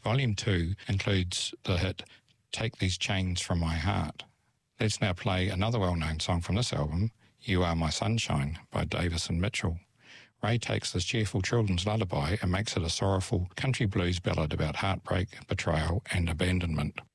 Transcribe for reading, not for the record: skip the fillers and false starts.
Volume 2 includes the hit Take These Chains From My Heart. Let's now play another well-known song from this album, You Are My Sunshine by Davis and Mitchell. Ray takes this cheerful children's lullaby and makes it a sorrowful country blues ballad about heartbreak, betrayal and abandonment.